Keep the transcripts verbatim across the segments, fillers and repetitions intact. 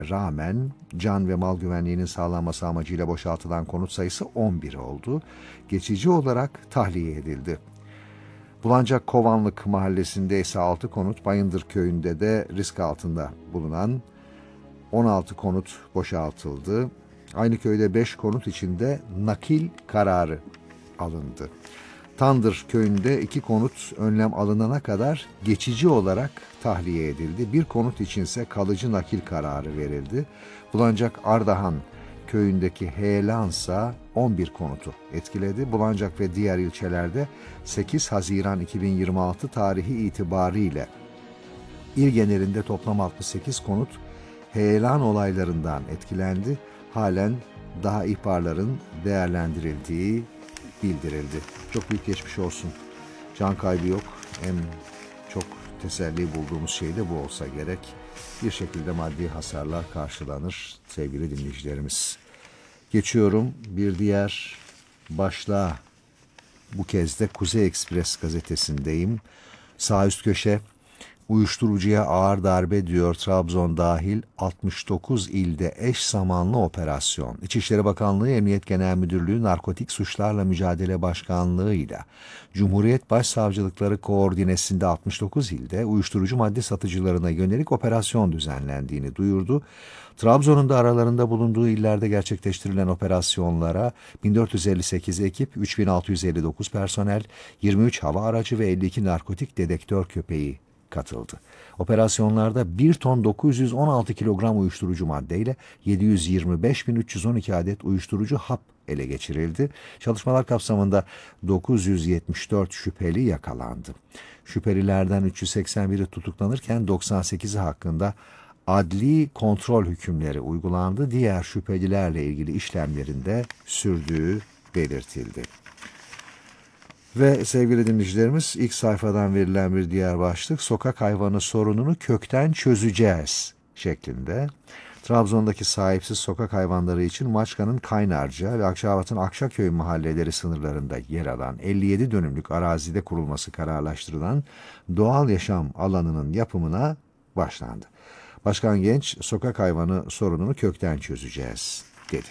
rağmen can ve mal güvenliğinin sağlanması amacıyla boşaltılan konut sayısı on bir oldu. Geçici olarak tahliye edildi. Bulancak Kovanlık mahallesinde ise altı konut, Bayındır köyünde de risk altında bulunan on altı konut boşaltıldı. Aynı köyde beş konut içinde nakil kararı alındı. Tandır köyünde iki konut önlem alınana kadar geçici olarak tahliye edildi. Bir konut içinse kalıcı nakil kararı verildi. Bulancak Ardahan köyündeki heyelansa on bir konutu etkiledi. Bulancak ve diğer ilçelerde sekiz Haziran iki bin yirmi altı tarihi itibariyle il genelinde toplam altmış sekiz konut heyelan olaylarından etkilendi. Halen daha ihbarların değerlendirildiği bildirildi. Çok büyük geçmiş olsun. Can kaybı yok. En çok teselli bulduğumuz şey de bu olsa gerek. Bir şekilde maddi hasarlar karşılanır sevgili dinleyicilerimiz. Geçiyorum bir diğer başlığa. Bu kez de Kuzey Ekspres gazetesindeyim. Sağ üst köşe, uyuşturucuya ağır darbe diyor Trabzon dahil altmış dokuz ilde eş zamanlı operasyon. İçişleri Bakanlığı, Emniyet Genel Müdürlüğü, Narkotik Suçlarla Mücadele Başkanlığı ile Cumhuriyet Başsavcılıkları koordinesinde altmış dokuz ilde uyuşturucu madde satıcılarına yönelik operasyon düzenlendiğini duyurdu. Trabzon'un da aralarında bulunduğu illerde gerçekleştirilen operasyonlara bin dört yüz elli sekiz ekip, üç bin altı yüz elli dokuz personel, yirmi üç hava aracı ve elli iki narkotik dedektör köpeği katıldı. Operasyonlarda bir ton dokuz yüz on altı kilogram uyuşturucu maddeyle yedi yüz yirmi beş bin üç yüz on iki adet uyuşturucu hap ele geçirildi. Çalışmalar kapsamında dokuz yüz yetmiş dört şüpheli yakalandı. Şüphelilerden üç yüz seksen biri tutuklanırken doksan sekizi hakkında adli kontrol hükümleri uygulandı. Diğer şüphelilerle ilgili işlemlerinde sürdüğü belirtildi. Ve sevgili dinleyicilerimiz, ilk sayfadan verilen bir diğer başlık, sokak hayvanı sorununu kökten çözeceğiz şeklinde. Trabzon'daki sahipsiz sokak hayvanları için Maçka'nın Kaynarca ve Akçabat'ın Akşaköy mahalleleri sınırlarında yer alan elli yedi dönümlük arazide kurulması kararlaştırılan doğal yaşam alanının yapımına başlandı. Başkan Genç, sokak hayvanı sorununu kökten çözeceğiz dedi.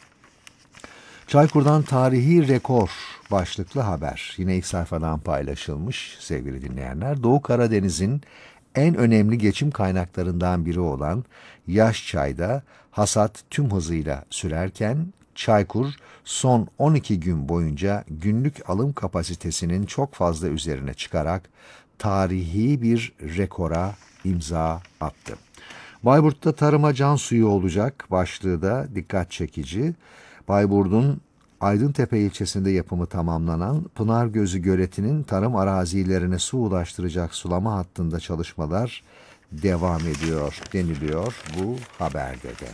Çaykur'dan tarihi rekor başlıklı haber yine ilk sayfadan paylaşılmış sevgili dinleyenler. Doğu Karadeniz'in en önemli geçim kaynaklarından biri olan Yaşçay'da hasat tüm hızıyla sürerken Çaykur son on iki gün boyunca günlük alım kapasitesinin çok fazla üzerine çıkarak tarihi bir rekora imza attı. Bayburt'ta tarıma can suyu olacak başlığı da dikkat çekici. Bayburt'un Aydıntepe ilçesinde yapımı tamamlanan Pınargözü Göleti'nin tarım arazilerine su ulaştıracak sulama hattında çalışmalar devam ediyor deniliyor bu haberde de.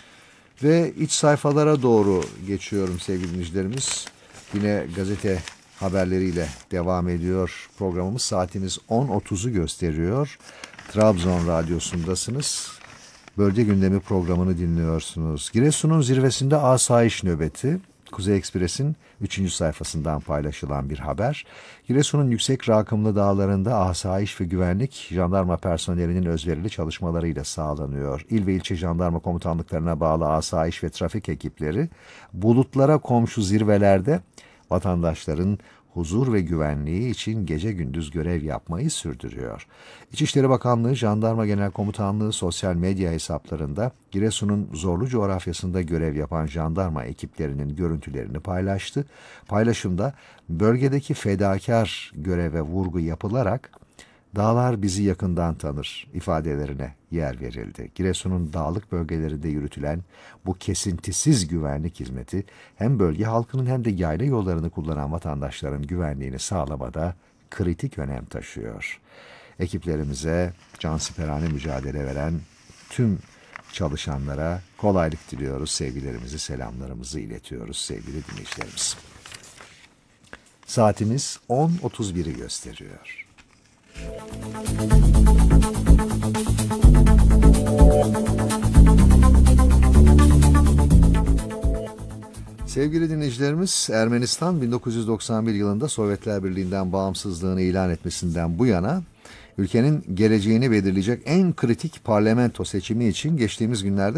Ve iç sayfalara doğru geçiyorum sevgili dinleyicilerimiz. Yine gazete haberleriyle devam ediyor programımız. Saatimiz on otuzu gösteriyor. Trabzon Radyosu'ndasınız. Bölge gündemi programını dinliyorsunuz. Giresun'un zirvesinde asayiş nöbeti. Kuzey Ekspres'in üçüncü sayfasından paylaşılan bir haber. Giresun'un yüksek rakımlı dağlarında asayiş ve güvenlik jandarma personelinin özverili çalışmalarıyla sağlanıyor. İl ve ilçe jandarma komutanlıklarına bağlı asayiş ve trafik ekipleri bulutlara komşu zirvelerde vatandaşların huzur ve güvenliği için gece gündüz görev yapmayı sürdürüyor. İçişleri Bakanlığı, Jandarma Genel Komutanlığı sosyal medya hesaplarında Giresun'un zorlu coğrafyasında görev yapan jandarma ekiplerinin görüntülerini paylaştı. Paylaşımda bölgedeki fedakar göreve vurgu yapılarak "Dağlar bizi yakından tanır" ifadelerine yer verildi. Giresun'un dağlık bölgelerinde yürütülen bu kesintisiz güvenlik hizmeti hem bölge halkının hem de yayla yollarını kullanan vatandaşların güvenliğini sağlamada kritik önem taşıyor. Ekiplerimize cansiperane mücadele veren tüm çalışanlara kolaylık diliyoruz. Sevgilerimizi, selamlarımızı iletiyoruz sevgili dinleyicilerimiz. Saatimiz on otuz biri gösteriyor. Sevgili dinleyicilerimiz, Ermenistan bin dokuz yüz doksan bir yılında Sovyetler Birliği'nden bağımsızlığını ilan etmesinden bu yana ülkenin geleceğini belirleyecek en kritik parlamento seçimi için geçtiğimiz günlerde